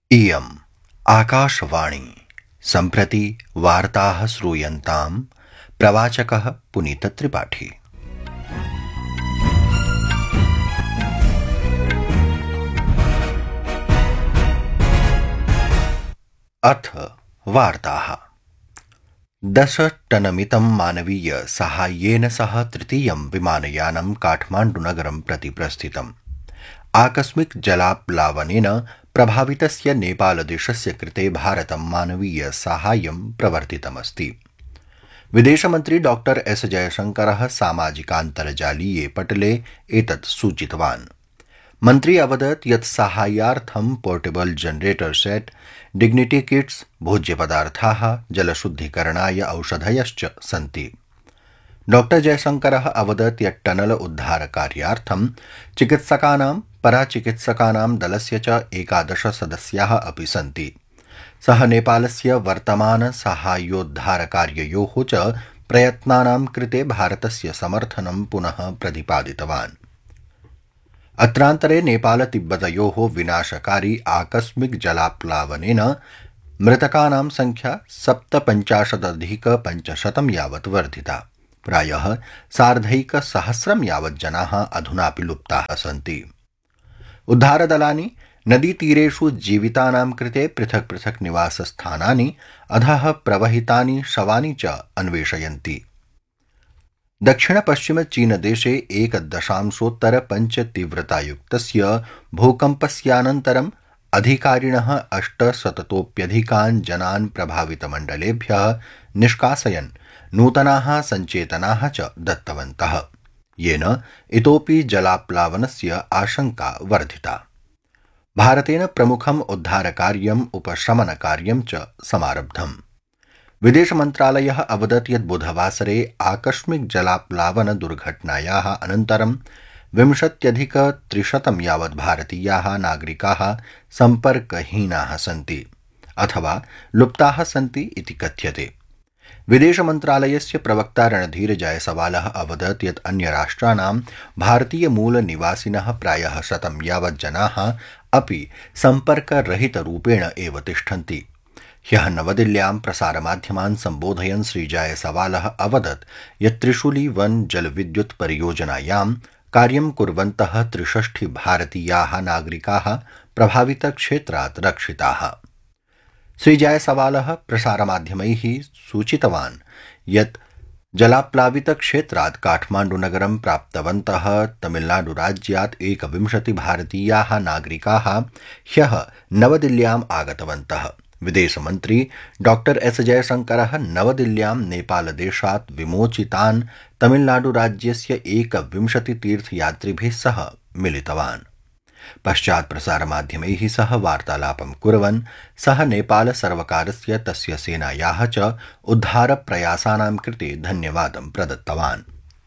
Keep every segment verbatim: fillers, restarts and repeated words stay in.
इयम् आकाशवाणी सम्प्रति वार्ताः श्रूयन्ताम् प्रवाचकः पुनीतत्रिपाठी। अथ वार्ताः। दशटनमितं मानवीय साहाय्येन सह तृतीयं विमानयानं काठमाण्डुनगरं प्रति प्रस्थितम्। आकस्मिक जलाप्लावनेन प्रभावितस्य नेपालदेशस्य कृते भारतं मानवीय साहाय्यं प्रवर्तितमस्ति। विदेशमन्त्री डॉक्टर एस जयशंकरः सामाजिकान्तर्जालीये पटले एतत् सूचितवान्। मन्त्री अवदत् यत् साहाय्यार्थं portable generator set, dignity kits, भोज्यपदार्थाः, जलशुद्धीकरणाय औषधयश्च सन्ति। डॉक्टर जयशंकरः अवदत् यत् टनल उद्धारकार्यार्थं चिकित्सकानां, पराचिकित्सकानां दलस्य च एकादश सदस्याः अपि सन्ति। सः नेपालस्य वर्तमान साहाय्योद्धारकार्ययोः च प्रयत्नानां कृते भारतस्य समर्थनं पुनः प्रतिपादितवान्। अत्रान्तरे नेपाल तिब्बतयोः विनाशकारी आकस्मिक जलाप्लावनेन मृतकानां संख्या सप्तपञ्चाशदधिक पञ्चशतं यावत् वर्धिता। प्रायः सार्धैकसहस्रं यावत् जनाः अधुनापि लुप्ताः सन्ति। उद्धारदलानि नदीतीरेषु जीवितानां कृते पृथक् पृथक् निवासस्थानानि, अधः प्रवहितानि शवानि च अन्वेषयन्ति। दक्षिणपश्चिम चीनदेशे एकदशांशोत्तर पञ्च तीव्रतायुक्तस्य भूकम्पस्यानन्तरम् अधिकारिणः अष्टशततोप्यधिकान् जनान् प्रभावितमण्डलेभ्यः निष्कासयन् नूतनाः सञ्चेतनाः च दत्तवन्तः, येन इतोपि जलाप्लावनस्य आशंका वर्धिता। भारतेन प्रमुखम् उद्धारकार्यम् उपशमनकार्यं च समारब्धम्। विदेशमन्त्रालयः अवदत् यत् बुधवासरे आकस्मिक जलाप्लावन दुर्घटनायाः अनन्तरं विंशत्यधिक त्रिशतं यावत् भारतीयाः नागरिकाः सम्पर्कहीनाः सन्ति अथवा लुप्ताः सन्ति इति कथ्यते। विदेशमन्त्रालयस्य प्रवक्ता रणधीर जायसवालः अवदत् यत् अन्यराष्ट्राणां भारतीयमूलनिवासिनः प्रायः शतं यावत् जनाः अपि सम्पर्करहितरूपेण एव तिष्ठन्ति। ह्यः नवदिल्ल्यां प्रसारमाध्यमान् सम्बोधयन् श्रीजायसवालः अवदत् यत् त्रिशूली वन जलविद्युत् परियोजनायां कार्यं कुर्वन्तः त्रिषष्टि भारतीयाः नागरिकाः प्रभावितक्षेत्रात् रक्षिताः। श्रीजायसवालः प्रसारमाध्यमैः सूचितवान् यत् जलाप्लावितक्षेत्रात् काठमाण्डुनगरं प्राप्तवन्तः तमिलनाडुराज्यात् एकविंशति भारतीयाः नागरिकाः ह्यः नवदिल्ल्याम् आगतवन्तः। विदेशमन्त्री डॉक्टर एस जयशंकरः नवदिल्ल्यां नेपालदेशात् विमोचितान् तमिलनाडुराज्यस्य एकविंशति तीर्थयात्रिभिः सह मिलितवान्। पश्चात् प्रसारमाध्यमैः सह वार्तालापं कुर्वन् सः नेपाल सर्वकारस्य तस्य सेनायाः च उद्धारप्रयासानां कृते धन्यवादं प्रदत्तवान्।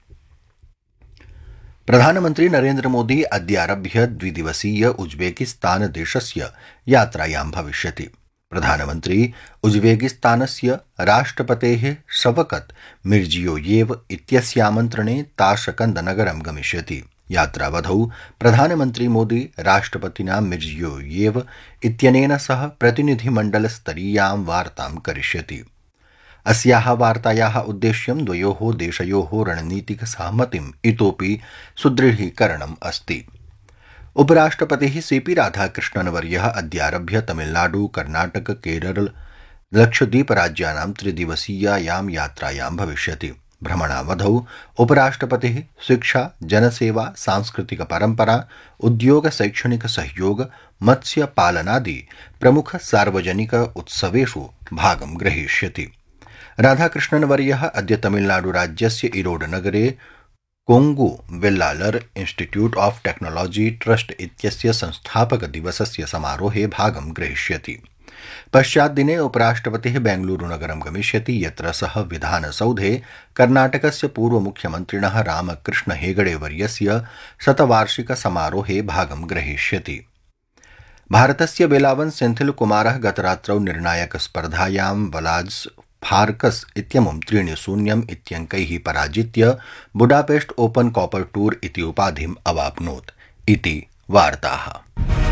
प्रधानमन्त्री नरेन्द्र मोदी अद्यारभ्य द्विदिवसीय उज्बेकिस्तान देशस्य यात्रायां भविष्यति। प्रधानमन्त्री उज्बेकिस्तानस्य राष्ट्रपतेः शवकत मिर्जियोयेव इत्यस्यामन्त्रणे ताशकन्दनगरं गमिष्यति। यात्रावधौ प्रधानमन्त्री मोदी राष्ट्रपतिना मिर्जियोयेव इत्यनेन सह प्रतिनिधिमण्डलस्तरीयां वार्तां करिष्यति। अस्याः वार्तायाः उद्देश्यं द्वयोः देशयोः रणनीतिकसहमतिम् इतोपि सुदृढीकरणम् अस्ति। उपराष्ट्रपतिः सीपी राधाकृष्णनवर्यः अद्यारभ्य तमिलनाडु, कर्नाटक, केरल, लक्षद्वीपराज्यानां त्रिदिवसीयायां यात्रायां भविष्यति। भ्रमणावधौ उपराष्ट्रपतिः शिक्षा, जनसेवा, सांस्कृतिक परंपरा, उद्योग, शैक्षणिक सहयोग, मत्स्य पालनादि प्रमुख सार्वजनिक उत्सवेषु भागं ग्रहीष्यति। राधाकृष्णनवर्यः अद्य तमिलनाडुराज्यस्य इरोड नगरे Kongu Vellalar institute of technology trust इत्यस्य संस्थापक दिवसस्य समारोहे भागं ग्रहीष्यति। पश्चात् दिने उपराष्ट्रपतिः बेंगलुरुनगरं गमिष्यति, यत्र सः विधानसौधे कर्नाटकस्य पूर्वमुख्यमन्त्रिणः रामकृष्ण हेगडेवर्यस्य शतवार्षिक समारोहे भागं ग्रहीष्यति। भारतस्य वेलावन् सेन्थिल कुमारः गतरात्रौ निर्णायक स्पर्धायां वलाड्स फार्कस इत्यमुं त्रीणि शून्यम् इत्यङ्कैः पराजित्य बुडापेस्ट ओपन कॉपर टूर इति उपाधिम् अवाप्नोत् इति वार्ताः।